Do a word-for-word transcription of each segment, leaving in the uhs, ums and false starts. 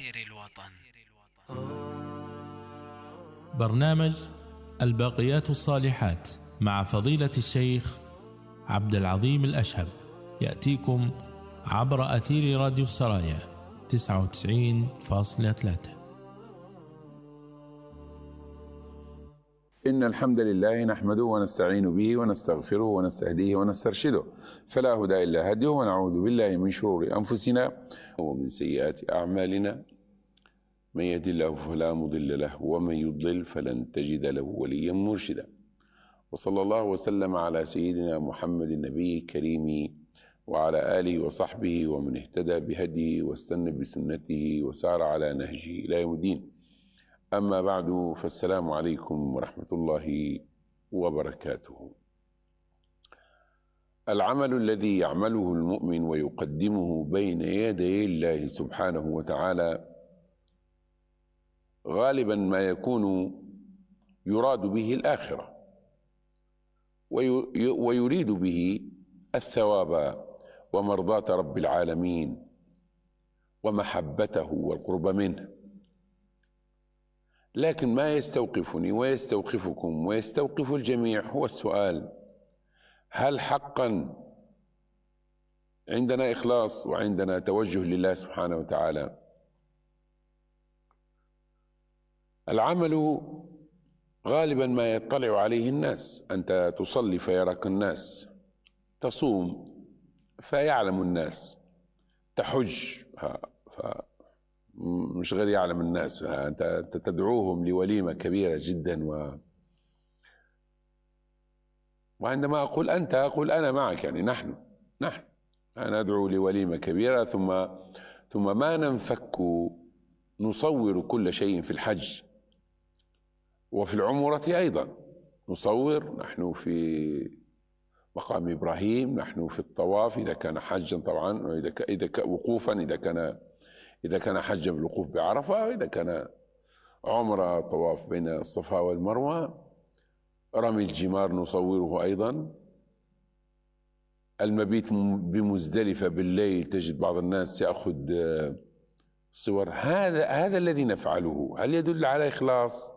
الوطن. برنامج الباقيات الصالحات مع فضيلة الشيخ عبد العظيم الأشهب يأتيكم عبر أثير راديو السرايا تسعة وتسعين فاصلة ثلاثة. إن الحمد لله نحمده ونستعين به ونستغفره ونستهديه ونسترشده، فلا هدى إلا هديه، ونعوذ بالله من شرور أنفسنا ومن سيئات أعمالنا، من يهد الله فلا مضل له ومن يضلل فلن تجد له وليا مرشدا. وصلى الله وسلم على سيدنا محمد النبي الكريم وعلى آله وصحبه ومن اهتدى بهديه واستنى بسنته وسار على نهجه إلى يوم الدين. أما بعد، فالسلام عليكم ورحمة الله وبركاته. العمل الذي يعمله المؤمن ويقدمه بين يدي الله سبحانه وتعالى غالبا ما يكون يراد به الآخرة ويريد به الثواب ومرضاة رب العالمين ومحبته والقرب منه. لكن ما يستوقفني ويستوقفكم ويستوقف الجميع هو السؤال: هل حقا عندنا إخلاص وعندنا توجه لله سبحانه وتعالى؟ العمل غالبا ما يطلع عليه الناس. أنت تصلي فيراك الناس، تصوم فيعلم الناس، تحج ف... مش غير يعلم الناس، أنت تدعوهم لوليمة كبيرة جدا و... وعندما أقول أنت أقول أنا معك، يعني نحن نحن أنا أدعو لوليمة كبيرة، ثم ثم ما ننفك نصور كل شيء في الحج وفي العمرة أيضا نصور. نحن في مقام إبراهيم، نحن في الطواف إذا كان حجا طبعا، وإذا ك... إذا ك... وقوفا إذا كان إذا كان حجا بالوقوف بعرفة، وإذا كان عمرة طواف بين الصفا والمروة، رمي الجمار نصوره أيضا، المبيت بمزدلفة بالليل تجد بعض الناس يأخذ صور. هذا هذا الذي نفعله هل يدل على إخلاص؟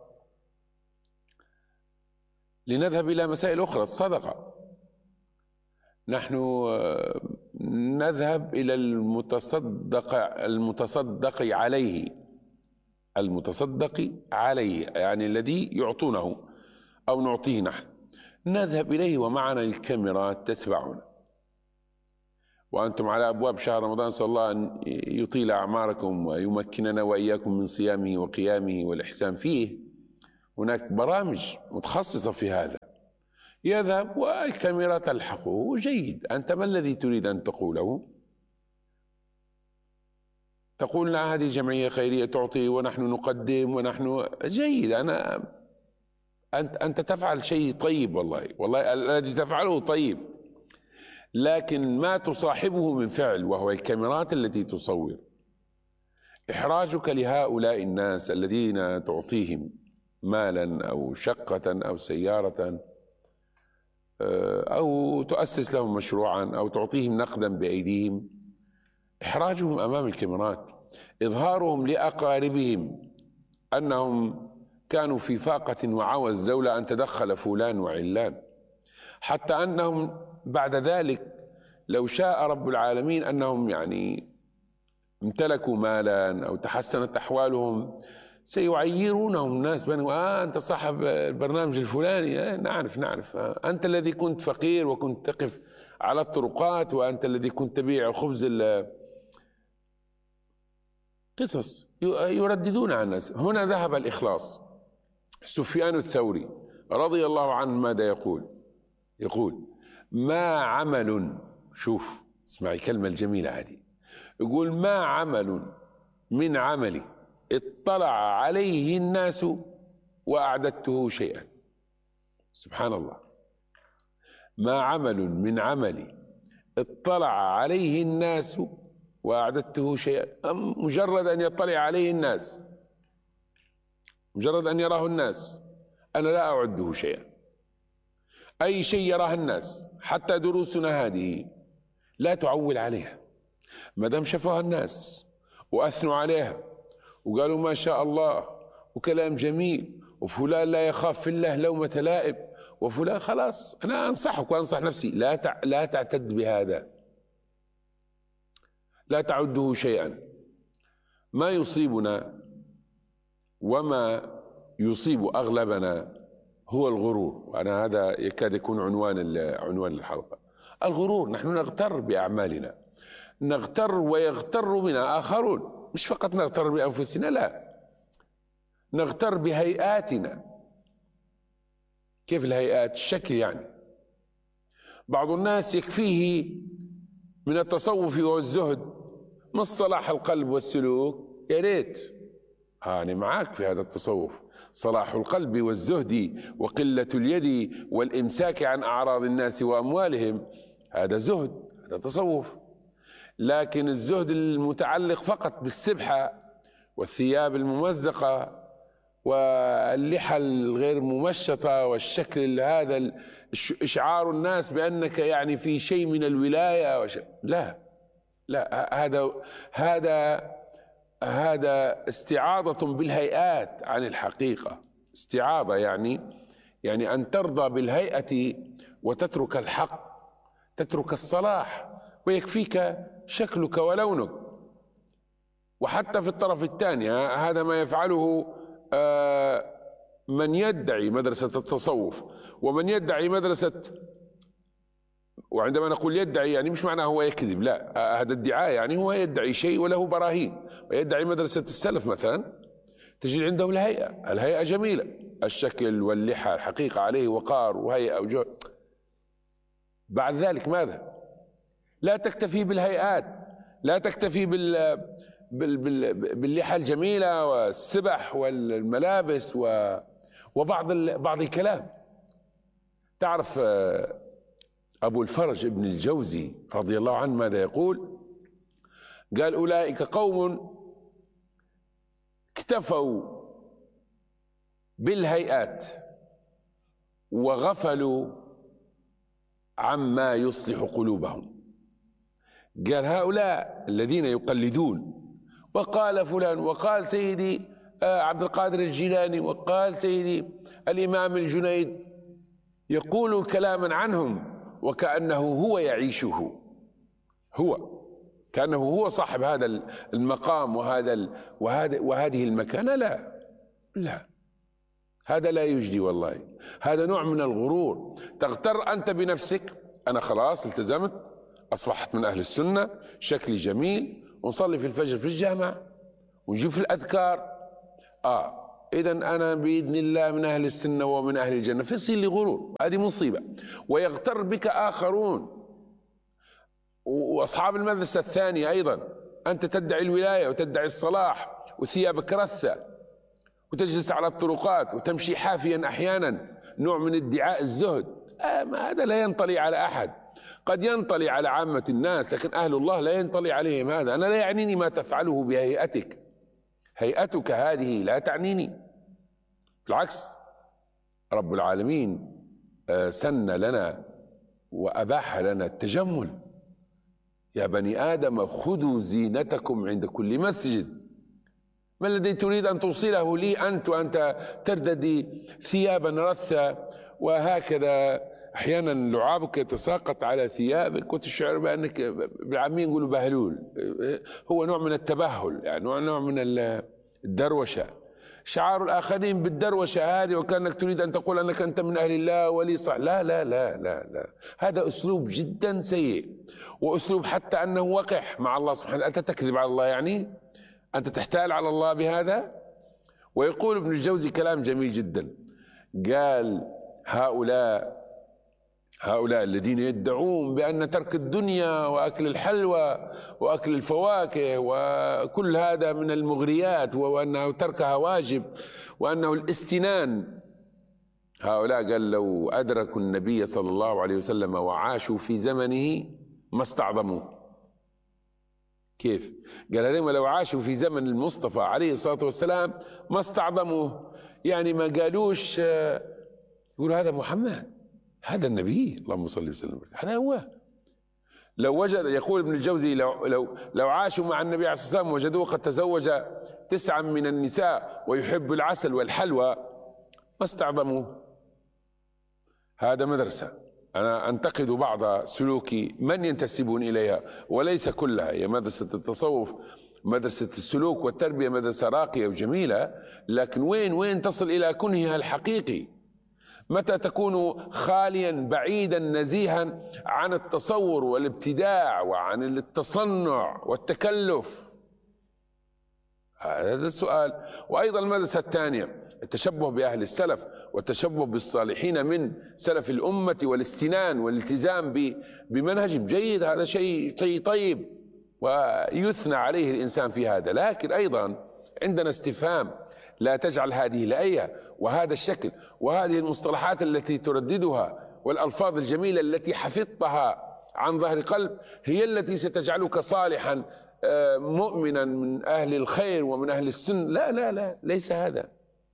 لنذهب إلى مسائل أخرى. الصدقة، نحن نذهب إلى المتصدق المتصدق عليه المتصدق عليه يعني الذي يعطونه أو نعطيه نحن، نذهب إليه ومعنا الكاميرات تتبعنا. وأنتم على أبواب شهر رمضان، نسأل الله أن يطيل أعماركم ويمكننا وإياكم من صيامه وقيامه والإحسان فيه. هناك برامج متخصصة في هذا، يذهب والكاميرا تلحقه. جيد، أنت ما الذي تريد أن تقوله؟ تقول لنا هذه جمعية خيرية تعطي ونحن نقدم ونحن جيد. أنا أنت أنت تفعل شيء طيب، والله والله الذي تفعله طيب، لكن ما تصاحبه من فعل وهو الكاميرات التي تصور. إحراجك لهؤلاء الناس الذين تعطيهم مالا أو شقة أو سيارة أو تؤسس لهم مشروعا أو تعطيهم نقدا بأيديهم، إحراجهم أمام الكاميرات، إظهارهم لأقاربهم أنهم كانوا في فاقة وعوز لولا أن تدخل فلان وعلان، حتى أنهم بعد ذلك لو شاء رب العالمين أنهم يعني امتلكوا مالا أو تحسنت أحوالهم سيعيرونهم الناس بأنه آه أنت صاحب البرنامج الفلاني، آه نعرف نعرف آه أنت الذي كنت فقير وكنت تقف على الطرقات، وأنت الذي كنت تبيع خبز. قصص يرددون عن الناس. هنا ذهب الإخلاص. سفيان الثوري رضي الله عنه ماذا يقول؟ يقول: ما عمل، شوف اسمعي الكلمة الجميلة هذه، يقول: ما عمل من عملي اطلع عليه الناس وأعددته شيئا. سبحان الله. ما عمل من عملي اطلع عليه الناس وأعددته شيئا. مجرد أن يطلع عليه الناس، مجرد أن يراه الناس، أنا لا أعده شيئا. أي شيء يراه الناس، حتى دروسنا هذه لا تعول عليها، ما دام شافوها الناس وأثنوا عليها وقالوا ما شاء الله وكلام جميل، وفلان لا يخاف في الله لومة لائم، وفلان. خلاص أنا أنصحك وأنصح نفسي، لا تع... لا تعتد بهذا، لا تعده شيئا. ما يصيبنا وما يصيب أغلبنا هو الغرور، وأنا هذا يكاد يكون عنوان عنوان الحلقة. الغرور، نحن نغتر بأعمالنا، نغتر ويغتر بنا آخرون، مش فقط نغتر بأنفسنا، لا، نغتر بهيئاتنا. كيف الهيئات؟ الشكل يعني. بعض الناس يكفيه من التصوف والزهد مش صلاح القلب والسلوك، يا ريت أنا معاك في هذا التصوف، صلاح القلب والزهد وقلة اليد والإمساك عن أعراض الناس وأموالهم، هذا زهد، هذا تصوف. لكن الزهد المتعلق فقط بالسبحة والثياب الممزقة واللحى الغير ممشطة والشكل هذا، إشعار الناس بأنك يعني في شيء من الولاية وش... لا لا، هذا هذا هذا استعاضة بالهيئات عن الحقيقة. استعاضة يعني يعني أن ترضى بالهيئة وتترك الحق، تترك الصلاح، ويكفيك شكلك ولونك. وحتى في الطرف الثاني هذا ما يفعله من يدعي مدرسة التصوف ومن يدعي مدرسة، وعندما نقول يدعي يعني مش معناه هو يكذب، لا، هذا ادعاء يعني هو يدعي شيء وله براهين. ويدعي مدرسة السلف مثلا، تجد عنده الهيئة، الهيئة جميلة، الشكل واللحى، الحقيقة عليه وقار وهيئة وجو. بعد ذلك ماذا؟ لا تكتفي بالهيئات، لا تكتفي بال باللحى الجميلة والسبح والملابس وبعض بعض الكلام. تعرف أبو الفرج ابن الجوزي رضي الله عنه ماذا يقول؟ قال أولئك قوم اكتفوا بالهيئات وغفلوا عما يصلح قلوبهم. قال هؤلاء الذين يقلدون، وقال فلان، وقال سيدي عبد القادر الجيلاني، وقال سيدي الإمام الجنيد، يقول كلاما عنهم وكأنه هو يعيشه، هو كأنه هو صاحب هذا المقام وهذا وهذا وهذه المكانة. لا لا، هذا لا يجدي والله، هذا نوع من الغرور. تغتر أنت بنفسك، أنا خلاص التزمت، أصبحت من أهل السنة، شكلي جميل، ونصلي في الفجر في الجامع ونجيب في الأذكار، آه إذا أنا بإذن الله من أهل السنة ومن أهل الجنة، فيصير لي غرور. هذه مصيبة. ويغتر بك آخرون، وأصحاب المدرسة الثانية أيضا، أنت تدعي الولاية وتدعي الصلاح وثيابك رثة وتجلس على الطرقات وتمشي حافيا أحيانا، نوع من ادعاء الزهد. آه ما هذا لا ينطلي على أحد، قد ينطلي على عامة الناس، لكن أهل الله لا ينطلي عليهم هذا. أنا لا يعنيني ما تفعله بهيئتك، هيئتك هذه لا تعنيني، بالعكس رب العالمين سن لنا وأباح لنا التجمل. يا بني آدم خذوا زينتكم عند كل مسجد. ما الذي تريد أن توصله لي أنت وأنت ترتدي ثيابا رثة وهكذا، أحيانا لعابك يتساقط على ثيابك وتشعر بأنك، بالعامية يقولوا بهلول، هو نوع من التبهل، يعني نوع من الدروشة، شعار الآخرين بالدروشة هذه، وكأنك تريد أن تقول أنك أنت من أهل الله ولي صح. لا لا لا لا لا، هذا أسلوب جدا سيء، وأسلوب حتى أنه وقح مع الله سبحانه. أنت تكذب على الله، يعني أنت تحتال على الله بهذا. ويقول ابن الجوزي كلام جميل جدا، قال هؤلاء هؤلاء الذين يدعون بأن ترك الدنيا وأكل الحلوى وأكل الفواكه وكل هذا من المغريات، وأنه تركها واجب، وأنه الاستنان، هؤلاء قال لو أدركوا النبي صلى الله عليه وسلم وعاشوا في زمنه ما استعظموه. كيف؟ قال هذين لو عاشوا في زمن المصطفى عليه الصلاة والسلام ما استعظموه، يعني ما قالوش يقول هذا محمد، هذا النبي، اللهم صل وسلم، هذا هو. لو وجد، يقول ابن الجوزي، لو لو لو عاشوا مع النبي عليه الصلاة والسلام وجدوه قد تزوج تسعا من النساء ويحب العسل والحلوى ما استعظموه. هذا مدرسة. أنا أنتقد بعض سلوك من ينتسبون إليها وليس كلها. هي مدرسة التصوف، مدرسة السلوك والتربية مدرسة راقية وجميلة، لكن وين وين تصل إلى كنهها الحقيقي؟ متى تكون خاليا بعيدا نزيها عن التصور والابتداع وعن التصنع والتكلف؟ هذا السؤال. وأيضا المدرسة الثانية التشبه بأهل السلف والتشبه بالصالحين من سلف الأمة والاستنان والالتزام بمنهج جيد. هذا شيء طيب ويثنى عليه الإنسان في هذا، لكن أيضا عندنا استفهام. لا تجعل هذه الآية وهذا الشكل وهذه المصطلحات التي ترددها والألفاظ الجميلة التي حفظتها عن ظهر قلب هي التي ستجعلك صالحا مؤمنا من أهل الخير ومن أهل السنة. لا لا لا، ليس هذا.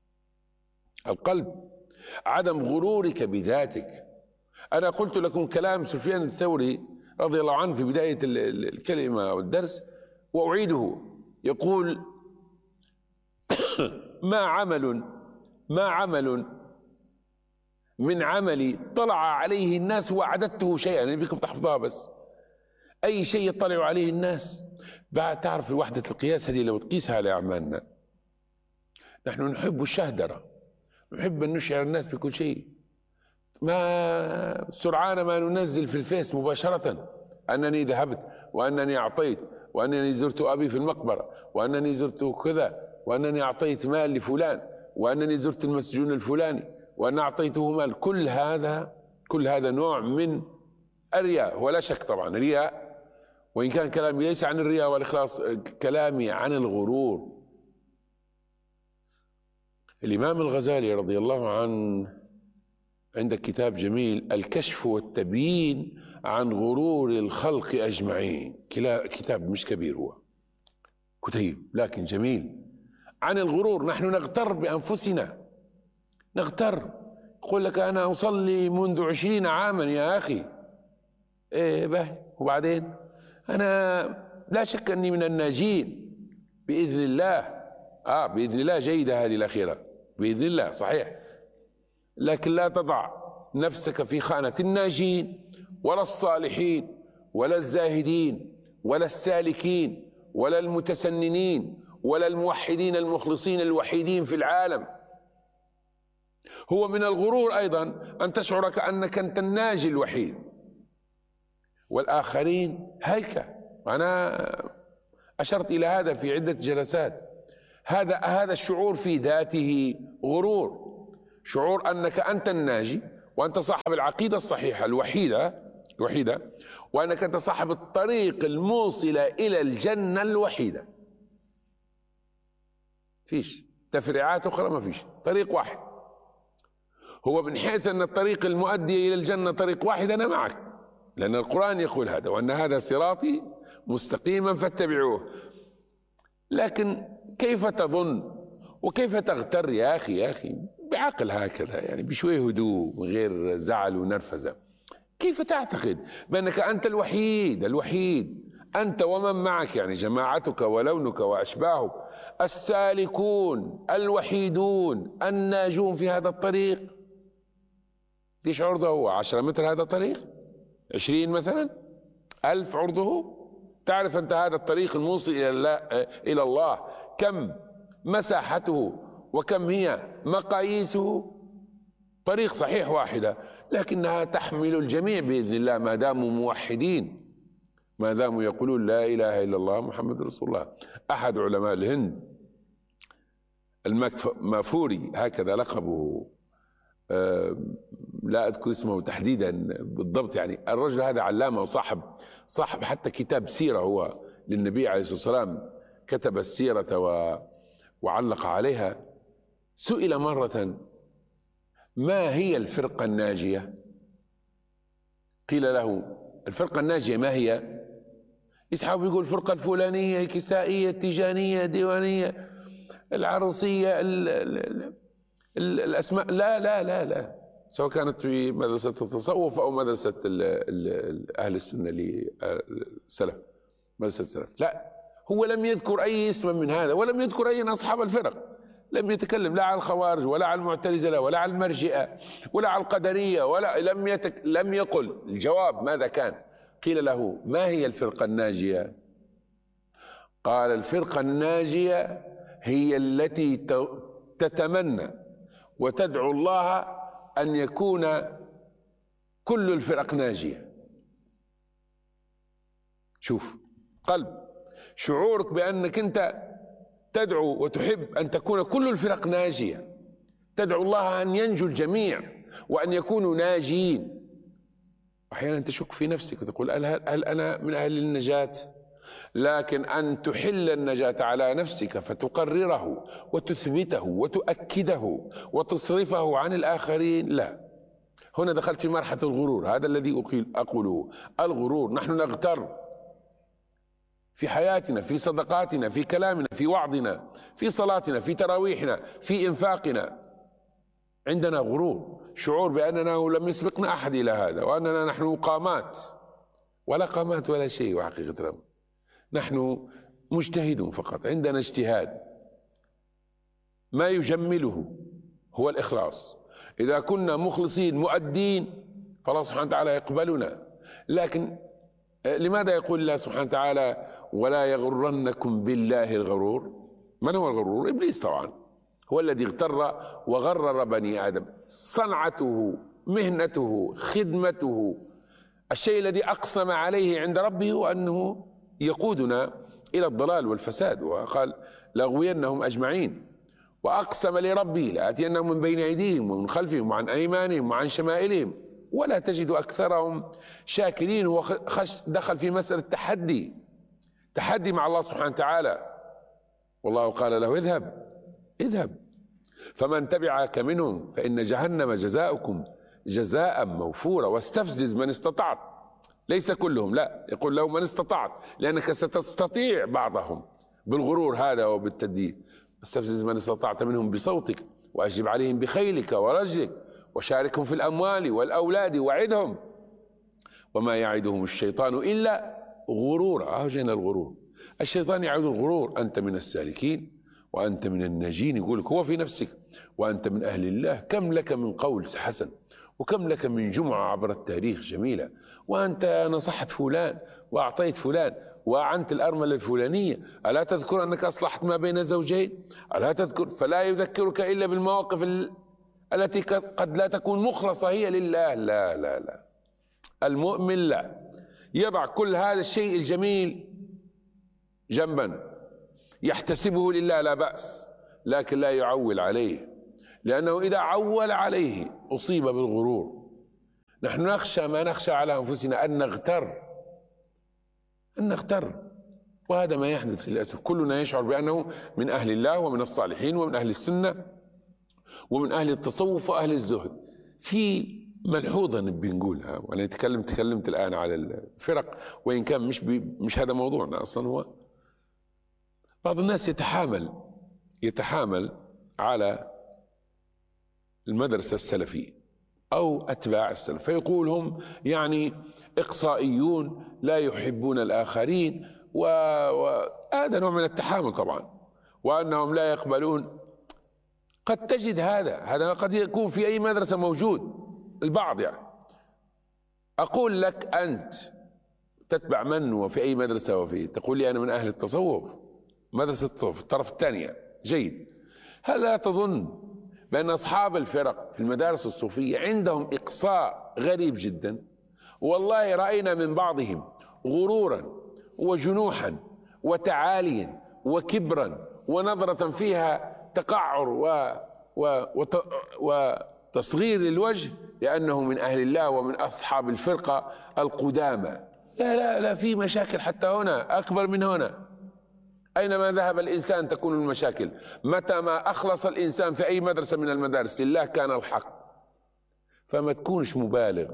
القلب عدم غرورك بذاتك. أنا قلت لكم كلام سفيان الثوري رضي الله عنه في بداية الكلمة والدرس وأعيده. يقول: ما عمل ما عمل من عملي طلع عليه الناس وعددته شيئا. يعني بكم تحفظها، بس أي شيء يطلع عليه الناس. بعد تعرف وحدة القياس هذه لو تقيسها لأعمالنا، نحن نحب الشهدرة، نحب أن نشعر الناس بكل شيء. ما سرعان ما ننزل في الفيس مباشرة أنني ذهبت وأنني أعطيت وأنني زرت أبي في المقبرة وأنني زرت كذا وأنني أعطيت مال لفلان وأنني زرت المسجون الفلاني وأن أعطيته مال. كل هذا كل هذا نوع من الرياء، ولا شك طبعا رياء، وإن كان كلامي ليس عن الرياء والإخلاص، كلامي عن الغرور. الإمام الغزالي رضي الله عنه عندك كتاب جميل، الكشف والتبيين عن غرور الخلق أجمعين. كتاب مش كبير، هو كتيب لكن جميل عن الغرور. نحن نغتر بأنفسنا، نغتر. يقول لك أنا أصلي منذ عشرين عاما يا أخي. إيه به، وبعدين أنا لا شك أني من الناجين بإذن الله. آه بإذن الله جيدة هذه الأخيرة، بإذن الله صحيح، لكن لا تضع نفسك في خانة الناجين ولا الصالحين ولا الزاهدين ولا السالكين ولا المتسننين ولا الموحدين المخلصين الوحيدين في العالم. هو من الغرور أيضا أن تشعر كأنك أنت الناجي الوحيد والآخرين هيك. أنا أشرت إلى هذا في عدة جلسات. هذا هذا الشعور في ذاته غرور، شعور أنك أنت الناجي وأنت صاحب العقيدة الصحيحة الوحيدة الوحيدة وأنك أنت صاحب الطريق الموصلة إلى الجنة الوحيدة. فيش تفريعات أخرى، ما فيش، طريق واحد. هو من حيث أن الطريق المؤدي إلى الجنة طريق واحد أنا معك، لأن القرآن يقول هذا، وأن هذا صراطي مستقيما فاتبعوه. لكن كيف تظن وكيف تغتر يا أخي يا أخي بعقل هكذا، يعني بشوي هدوء من غير زعل ونرفزة. كيف تعتقد بأنك أنت الوحيد الوحيد أنت ومن معك، يعني جماعتك ولونك وأشباهك، السالكون الوحيدون الناجون في هذا الطريق؟ ليش عرضه هو عشرة متر هذا الطريق؟ عشرين مثلا؟ ألف عرضه؟ تعرف أنت هذا الطريق الموصل إلى الله, إلى الله كم مساحته وكم هي مقاييسه؟ طريق صحيح واحدة، لكنها تحمل الجميع بإذن الله ما داموا موحدين، ما داموا يقولون لا إله إلا الله محمد رسول الله. أحد علماء الهند المافوري هكذا لقبه، أه لا أذكر اسمه تحديدا بالضبط، يعني الرجل هذا علامة وصاحب صاحب حتى كتاب سيرة هو للنبي عليه الصلاة والسلام، كتب السيرة و وعلق عليها. سئل مرة ما هي الفرقة الناجية؟ قيل له الفرقة الناجية ما هي؟ يسحب يقول الفرقة الفلانية الكسائية التيجانية الديوانية العروسية ال ال ال الأسماء. لا لا لا لا سواء كانت في مدرسة التصوف أو مدرسة ال ال أهل السنة للسلف، مدرسة السلف. لا، هو لم يذكر أي اسم من هذا، ولم يذكر أي أصحاب الفرق، لم يتكلم لا على الخوارج ولا على المعتزلة ولا على المرجئة ولا على القدرية، ولا لم يتك لم يقل. الجواب ماذا كان؟ قيل له ما هي الفرقة الناجية؟ قال الفرقة الناجية هي التي تتمنى وتدعو الله أن يكون كل الفرق ناجية. شوف، قلب شعورك بأنك أنت تدعو وتحب أن تكون كل الفرق ناجية، تدعو الله أن ينجو الجميع وأن يكونوا ناجين. أحيانا تشك في نفسك وتقول هل, هل أنا من أهل النجاة؟ لكن أن تحل النجاة على نفسك فتقرره وتثبته وتؤكده وتصرفه عن الآخرين، لا. هنا دخلت في مرحلة الغرور، هذا الذي أقوله، الغرور. نحن نغتر في حياتنا، في صدقاتنا، في كلامنا، في وعظنا، في صلاتنا، في تراويحنا، في إنفاقنا. عندنا غرور، شعور بأننا لم يسبقنا أحد إلى هذا، وأننا نحن قامات، ولا قامات ولا شيء. وحقيقة الأمر نحن مجتهدون فقط، عندنا اجتهاد. ما يجمله هو الإخلاص. إذا كنا مخلصين مؤدين فالله سبحانه وتعالى يقبلنا. لكن لماذا يقول الله سبحانه وتعالى ولا يغرنكم بالله الغرور؟ من هو الغرور؟ إبليس طبعا، هو الذي اغتر وغرر بني آدم. صنعته، مهنته، خدمته، الشيء الذي أقسم عليه عند ربه هو أنه يقودنا إلى الضلال والفساد، وقال لأغوينهم أجمعين. وأقسم لربي لآتينهم من بين أيديهم ومن خلفهم وعن أيمانهم وعن شمائلهم ولا تجد أكثرهم شاكرين. ودخل في مسألة تحدي، تحدي مع الله سبحانه وتعالى. والله قال له اذهب اذهب فمن تبعك منهم فإن جهنم جزاؤكم جزاء موفورا واستفزز من استطعت. ليس كلهم، لا، يقول له من استطعت، لأنك ستستطيع بعضهم بالغرور هذا وبالتدليل. استفزز من استطعت منهم بصوتك وأجب عليهم بخيلك ورجلك وشاركهم في الأموال والأولاد وعدهم وما يعدهم الشيطان إلا غرورا. أجينا الغرور، الشيطان يعد الغرور. أنت من السالكين وأنت من الناجين، يقولك هو في نفسك، وأنت من أهل الله. كم لك من قول حسن، وكم لك من جمعة عبر التاريخ جميلة، وأنت نصحت فلان وأعطيت فلان وأعنت الأرملة الفلانية. ألا تذكر أنك أصلحت ما بين زوجين؟ ألا تذكر؟ فلا يذكرك إلا بالمواقف التي قد لا تكون مخلصة هي لله. لا لا لا، المؤمن لا، يضع كل هذا الشيء الجميل جنبا، يحتسبه لله لا بأس، لكن لا يعول عليه، لأنه إذا عول عليه أصيب بالغرور. نحن نخشى ما نخشى على أنفسنا أن نغتر، أن نغتر، وهذا ما يحدث للأسف. كلنا يشعر بأنه من أهل الله ومن الصالحين ومن أهل السنة ومن أهل التصوف وأهل الزهد. في ملحوظة نبي نقولها، وأنا تكلمت تكلمت الآن على الفرق، وإن كان مش مش هذا موضوعنا أصلا. هو بعض الناس يتحامل يتحامل على المدرسة السلفية أو أتباع السلف، فيقول هم يعني إقصائيون لا يحبون الآخرين، وهذا نوع من التحامل طبعا، وأنهم لا يقبلون. قد تجد هذا هذا قد يكون في أي مدرسة موجود، البعض يعني. أقول لك أنت تتبع من وفي أي مدرسة وفي، تقول لي أنا من أهل التصوف، مدرسة التصوف الطرف الثانية، جيد. هل لا تظن بأن أصحاب الفرق في المدارس الصوفية عندهم إقصاء غريب جدا؟ والله رأينا من بعضهم غرورا وجنوحا وتعاليا وكبرا ونظرة فيها تقعر و و وتصغير للوجه، لأنه من أهل الله ومن أصحاب الفرقة القدامى. لا لا لا، في مشاكل حتى هنا أكبر من هنا. أينما ذهب الإنسان تكون المشاكل. متى ما أخلص الإنسان في أي مدرسة من المدارس لله كان الحق. فما تكونش مبالغ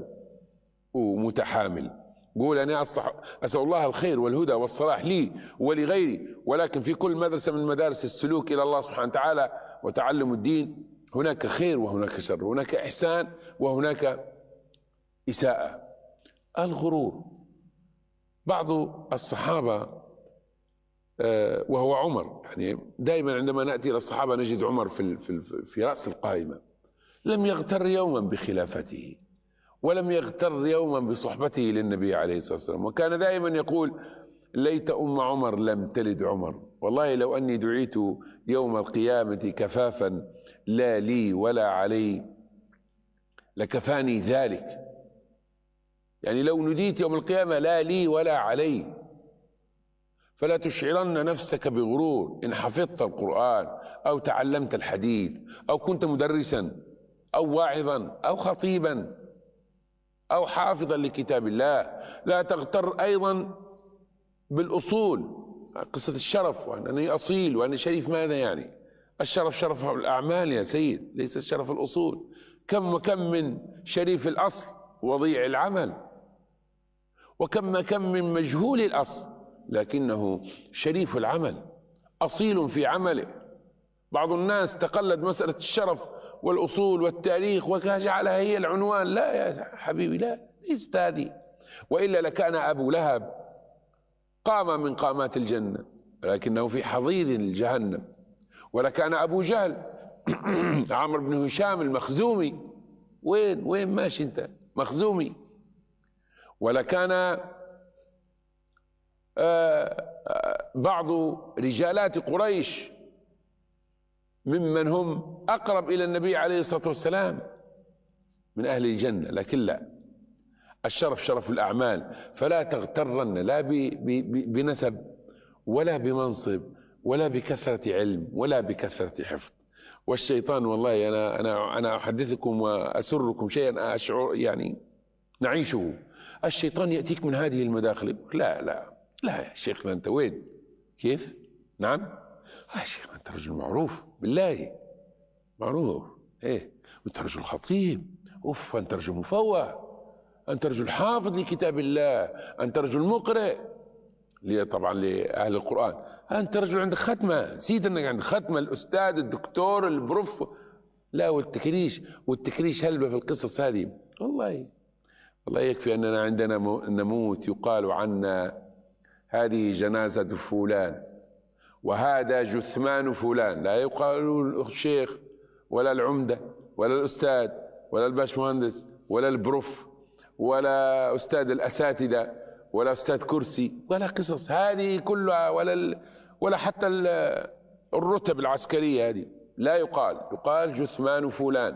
ومتحامل، قول أنا أسأل الله الخير والهدى والصلاح لي ولغيري، ولكن في كل مدرسة من مدارس السلوك إلى الله سبحانه وتعالى وتعلم الدين هناك خير وهناك شر، هناك إحسان وهناك إساءة. الغرور، بعض الصحابة وهو عمر، يعني دائما عندما نأتي إلى الصحابة نجد عمر في في في رأس القائمة، لم يغتر يوما بخلافته ولم يغتر يوما بصحبته للنبي عليه الصلاة والسلام، وكان دائما يقول: ليت أم عمر لم تلد عمر، والله لو أني دعيت يوم القيامة كفافا لا لي ولا علي لكفاني ذلك. يعني لو نديت يوم القيامة لا لي ولا علي. فلا تشعرن نفسك بغرور إن حفظت القرآن أو تعلمت الحديث أو كنت مدرسا أو واعظا أو خطيبا أو حافظا لكتاب الله. لا تغتر أيضا بالأصول، قصة الشرف، وأنني أصيل وأنا شريف. ماذا يعني؟ الشرف شرف الأعمال يا سيد، ليس الشرف الأصول. كم وكم من شريف الأصل وضيع العمل، وكم كم من مجهول الأصل لكنه شريف العمل أصيل في عمله. بعض الناس تقلد مسألة الشرف والأصول والتاريخ وجعلها هي العنوان. لا يا حبيبي، لا، ليست هذه. وإلا لكان أبو لهب قام من قامات الجنة لكنه في حضيض جهنم، ولكان أبو جهل عمرو بن هشام المخزومي، وين وين ماشي أنت مخزومي. ولكان بعض رجالات قريش ممن هم أقرب إلى النبي عليه الصلاة والسلام من أهل الجنة. لكن لا، الشرف شرف الأعمال. فلا تغترن لا بنسب ولا بمنصب ولا بكثرة علم ولا بكثرة حفظ. والشيطان، والله أنا أنا أنا أحدثكم وأسركم شيئا أشعر يعني نعيشه. الشيطان يأتيك من هذه المداخل. لا لا لا يا شيخنا، أنت وين؟ كيف؟ نعم؟ يا شيخنا أنت رجل معروف، بالله معروف. إيه؟ أنت رجل خطيب، أوف، أنت رجل مفوه، أنت رجل حافظ لكتاب الله، أنت رجل مقرئ لي طبعا لأهل القرآن، أنت رجل عندك ختمة، نسيت أنك عندك ختمة، الأستاذ الدكتور البروف. لا، والتكريش والتكريش هلبة في القصص هذه. والله والله يكفي أننا عندنا نموت يقال عنا هذه جنازة فلان وهذا جثمان فلان، لا يقال الشيخ ولا العمدة ولا الأستاذ ولا الباشمهندس ولا البروف ولا أستاذ الأساتذة ولا أستاذ كرسي ولا قصص هذه كلها، ولا ولا حتى الرتب العسكرية هذه، لا يقال، يقال جثمان فلان.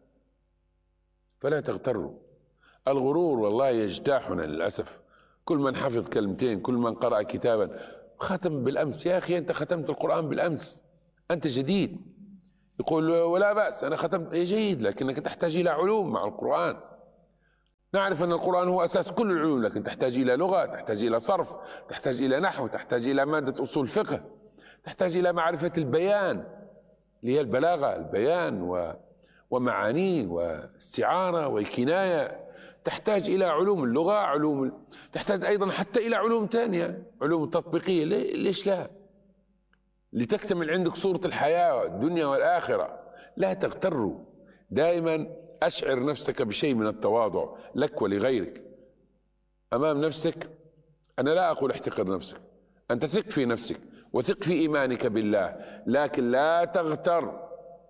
فلا تغتروا. الغرور والله يجتاحنا للأسف. كل من حفظ كلمتين، كل من قرأ كتابا، ختم بالأمس. يا أخي أنت ختمت القرآن بالأمس، أنت جديد. يقول ولا بأس أنا ختمت، جيد، لكنك تحتاج إلى علوم مع القرآن. نعرف أن القرآن هو أساس كل العلوم، لكن تحتاج إلى لغة، تحتاج إلى صرف، تحتاج إلى نحو، تحتاج إلى مادة أصول فقه، تحتاج إلى معرفة البيان اللي هي البلاغة، البيان و ومعانيه واستعارة والكناية، تحتاج إلى علوم اللغة، علوم، تحتاج أيضا حتى إلى علوم ثانية، علوم التطبيقية. ليش لا؟ لتكتمل عندك صورة الحياة الدنيا والآخرة. لا تغتروا. دائما أشعر نفسك بشيء من التواضع لك ولغيرك أمام نفسك. أنا لا أقول احتقر نفسك، أنت ثق في نفسك وثق في إيمانك بالله، لكن لا تغتر.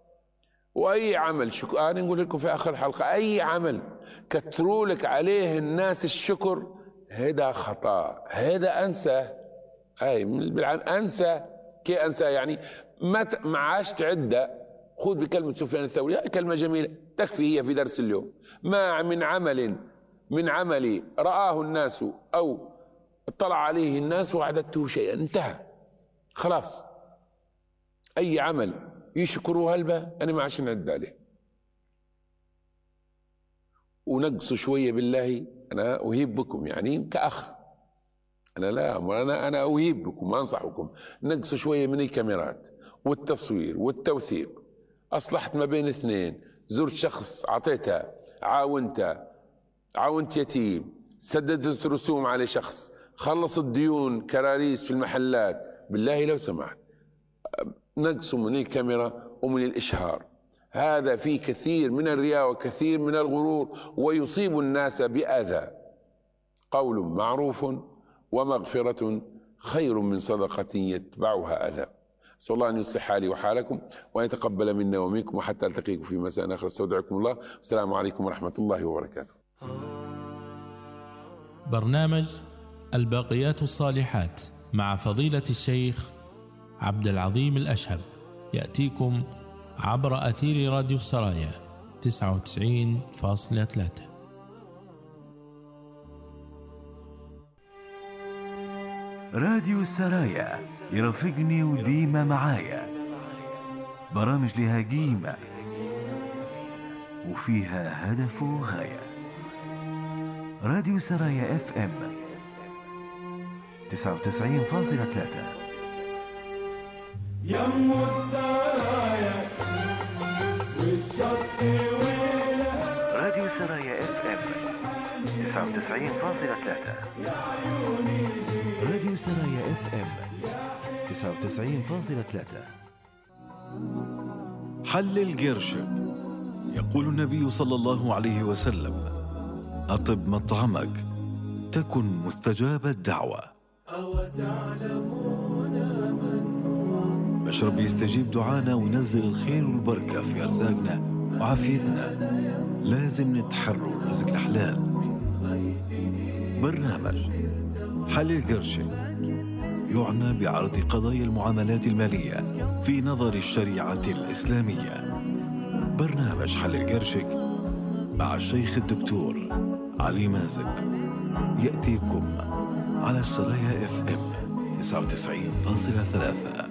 وأي عمل شكر، أنا نقول لكم في آخر الحلقة، أي عمل كتروا لك عليه الناس الشكر، هذا خطأ، هذا أنسى. أي بالعام أنسى. كي أنسى يعني ما ما عادش تعدى. خذ بكلمة سفيان الثوري، كلمة جميلة تكفي هي في درس اليوم: ما من عمل من عمل رآه الناس أو اطلع عليه الناس وعددته شيئا، انتهى خلاص. أي عمل يشكروا هلبة أنا ما عادش نعد عليه. ونقصوا شوية بالله. أنا أهيب بكم يعني كأخ، أنا لا أنا أنا أهيب بكم وأنصحكم، نقصوا شوية من الكاميرات والتصوير والتوثيق. أصلحت ما بين اثنين، زرت شخص أعطيتها، عاونتها، عاونت يتيم، سددت رسوم على شخص، خلصت ديون كراريس في المحلات، بالله لو سمحت نقصوا من الكاميرا ومن الإشهار. هذا فيه كثير من الرياء وكثير من الغرور، ويصيب الناس بأذى. قول معروف ومغفرة خير من صدقة يتبعها أذى. أسأل الله أن يصلح حالي وحالكم وأن يتقبل منا ومنكم، وحتى ألتقيكم في مساء آخر. استودعكم الله، والسلام عليكم ورحمة الله وبركاته. برنامج الباقيات الصالحات مع فضيلة الشيخ عبد العظيم الأشهب يأتيكم عبر أثير راديو السرايا تسعة وتسعين فاصلة ثلاثة. راديو السرايا يرافقني وديما معايا، برامج لها قيمة وفيها هدف وغاية. راديو السرايا اف ام تسعة وتسعين فاصلة ثلاثة. يم السرايا والشط ويلها. راديو السرايا اف ام تسعة وتسعين فاصلة ثلاثة. راديو السرايا اف ام تسعة وتسعين فاصلة ثلاثة. حلل قرشك. يقول النبي صلى الله عليه وسلم: أطب مطعمك تكن مستجاب الدعوة. مشرب يستجيب دعانا وينزل الخير والبركة في أرزاقنا وعافيتنا. لازم نتحرر رزق الحلال. برنامج حلل قرشك يعنى بعرض قضايا المعاملات المالية في نظر الشريعة الإسلامية. برنامج حلل قرشك مع الشيخ الدكتور علي مازن يأتيكم على السرايا اف ام تسعة وتسعين فاصلة ثلاثة.